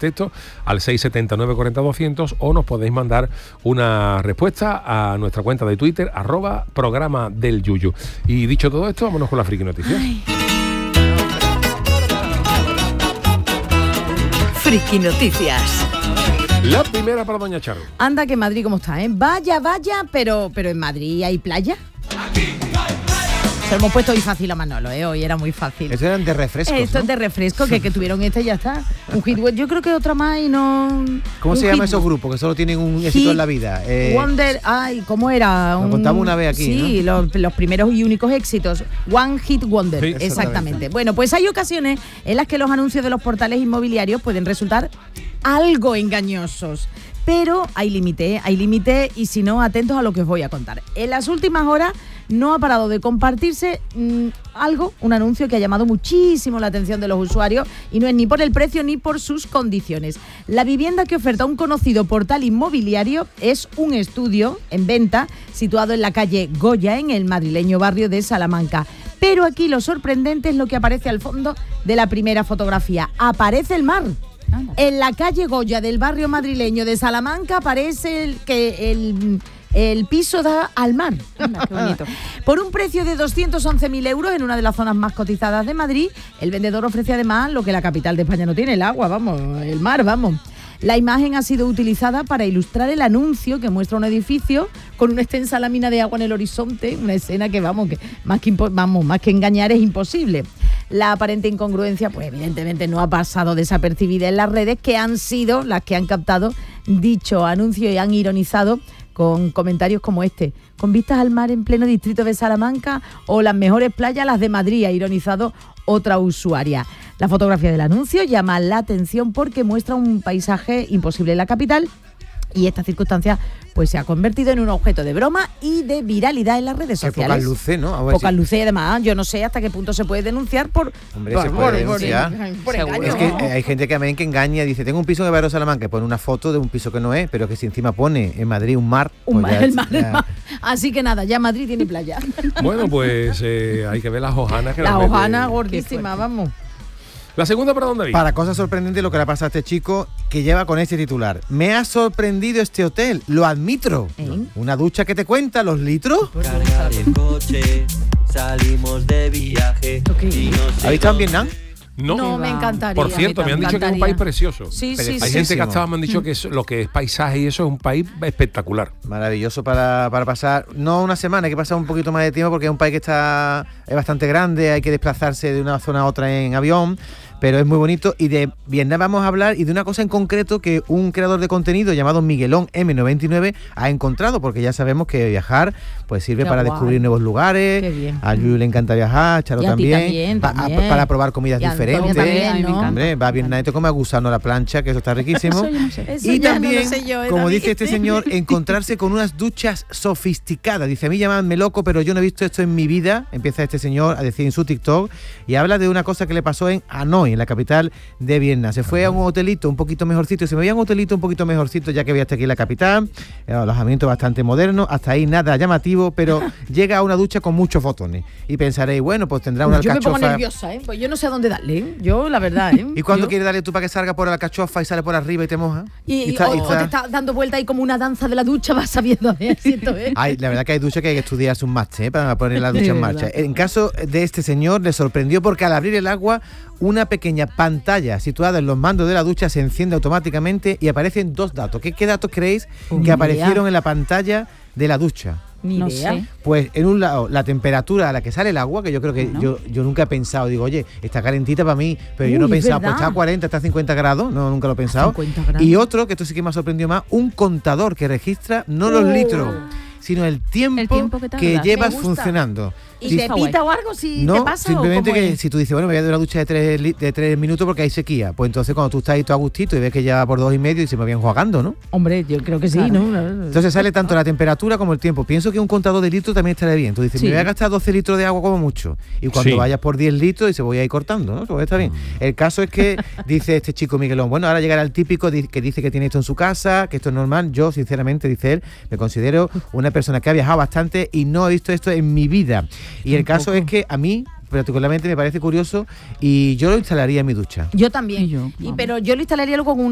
texto al 679-40-200 o nos podéis mandar una respuesta a nuestra cuenta de Twitter, @programa del Yuyu. Y dicho todo esto, vámonos con la friki noticia. Friki Noticias. La primera para doña Charo. Anda que Madrid cómo está, ¿eh? Vaya, pero en Madrid hay playa. Se lo hemos puesto hoy fácil a Manolo, hoy era muy fácil. Esto eran de refrescos, Esto es de refresco, que tuvieron y ya está. Un hit, yo creo que otra más y no... ¿Cómo se llama esos grupos que solo tienen un éxito en la vida? Wonder, ¿cómo era? Lo contamos una vez aquí, sí, ¿no? los primeros y únicos éxitos. One Hit Wonder, sí, exactamente. Bueno, pues hay ocasiones en las que los anuncios de los portales inmobiliarios pueden resultar algo engañosos. Pero hay límite y si no, atentos a lo que os voy a contar. En las últimas horas no ha parado de compartirse un anuncio que ha llamado muchísimo la atención de los usuarios y no es ni por el precio ni por sus condiciones. La vivienda que oferta un conocido portal inmobiliario es un estudio en venta situado en la calle Goya, en el madrileño barrio de Salamanca. Pero aquí lo sorprendente es lo que aparece al fondo de la primera fotografía. Aparece el mar. En la calle Goya del barrio madrileño de Salamanca aparece el piso da al mar. Anda, qué bonito. Por un precio de 211.000 euros en una de las zonas más cotizadas de Madrid, el vendedor ofrece además lo que la capital de España no tiene, el agua, el mar. La imagen ha sido utilizada para ilustrar el anuncio que muestra un edificio con una extensa lámina de agua en el horizonte, una escena que más que engañar es imposible. La aparente incongruencia, pues evidentemente no ha pasado desapercibida en las redes, que han sido las que han captado dicho anuncio y han ironizado con comentarios como este: con vistas al mar en pleno distrito de Salamanca o las mejores playas, las de Madrid, ha ironizado otra usuaria. La fotografía del anuncio llama la atención porque muestra un paisaje imposible en la capital y esta circunstancia pues se ha convertido en un objeto de broma y de viralidad en las redes sociales. Pocas luces, ¿no? Pocas luces y además yo no sé hasta qué punto se puede denunciar por engaño. Es que hay gente que engaña y dice, tengo un piso en el barrio de Salamanca, pone una foto de un piso que no es, pero que si encima pone en Madrid un mar... El mar. Así que nada, ya Madrid tiene playa. Bueno, pues hay que ver las hojanas. La hojana gordísima, vamos. ¿La segunda para dónde viene? Para cosas sorprendentes lo que le pasa a este chico que lleva con este titular. Me ha sorprendido este hotel, lo admito. Una ducha que te cuenta los litros. Cargar el coche, salimos de viaje. ¿Habéis estado en Vietnam? No, me encantaría. Por cierto, me han dicho que es un país precioso. Sí, hay gente que ha estado, me han dicho que lo que es paisaje y eso es un país espectacular. Maravilloso para pasar, no una semana, hay que pasar un poquito más de tiempo porque es un país que es bastante grande, hay que desplazarse de una zona a otra en avión, pero es muy bonito. Y de Vietnam vamos a hablar y de una cosa en concreto que un creador de contenido llamado Miguelón M99 ha encontrado, porque ya sabemos que viajar pues sirve para descubrir nuevos lugares. A Yuyu le encanta viajar, a Charo también. Para probar comidas diferentes. Hombre, va a Vietnam y te come a gusano a la plancha, que eso está riquísimo. Y también, como dice este señor, encontrarse con unas duchas sofisticadas. Dice, a mí llamadme loco, pero yo no he visto esto en mi vida. Empieza este señor a decir en su TikTok y habla de una cosa que le pasó en Hanoi, en la capital de Vietnam. Se fue a un hotelito un poquito mejorcito, se me veía un hotelito un poquito mejorcito ya que había hasta aquí en la capital, alojamiento bastante moderno, hasta ahí nada llamativo, pero llega a una ducha con muchos botones y pensaréis, bueno, pues tendrá una alcachofa. Yo me pongo nerviosa, pues yo no sé a dónde darle, yo la verdad. ¿Y cuándo quieres darle tú para que salga por la alcachofa y sale por arriba y te moja? Y te está dando vuelta ahí como una danza de la ducha, vas sabiendo, La verdad que hay duchas que hay que estudiarse un máster para poner la ducha en marcha. En caso de este señor, le sorprendió porque al abrir el agua, una pequeña pantalla situada en los mandos de la ducha se enciende automáticamente y aparecen dos datos. ¿Qué datos creéis que aparecieron en la pantalla de la ducha? No sé. Pues en un lado la temperatura a la que sale el agua, que yo creo que yo nunca he pensado, digo, oye, está calentita para mí, pero yo no he pensado, pues está a 40, está a 50 grados, no, nunca lo he pensado. Y otro, que esto sí que me ha sorprendido más, un contador que registra no los litros, sino el tiempo que llevas funcionando. ¿Y te pita o algo si te pasa? Simplemente que si tú dices, bueno, me voy a dar una ducha de 3 minutos porque hay sequía, pues entonces cuando tú estás ahí todo a gustito y ves que ya va por 2,5 y se me voy enjuagando, ¿no? Hombre, yo creo que sí, claro. ¿no? Entonces sale tanto la temperatura como el tiempo. Pienso que un contador de litros también estaría bien. Tú dices, me voy a gastar 12 litros de agua como mucho. Y cuando vayas por 10 litros y se voy a ir cortando, ¿no? Pues está bien. El caso es que dice este chico Miguelón, bueno, ahora llegará el típico que dice que tiene esto en su casa, que esto es normal. Yo, sinceramente, dice él, me considero una persona que ha viajado bastante y no he visto esto en mi vida. Y el caso es que a mí particularmente me parece curioso y yo lo instalaría en mi ducha. Yo también. Pero yo lo instalaría luego con